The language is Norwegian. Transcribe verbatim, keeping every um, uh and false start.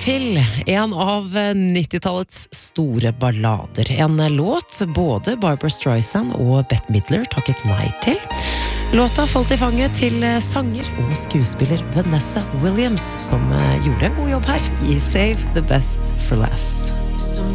til en av nittitallets store ballader. En låt både Barbra Streisand og Bette Midler takket nei til. Låta falt i fanget til sanger og skuespiller Vanessa Williams, som gjorde en god jobb her i Save the Best for Last.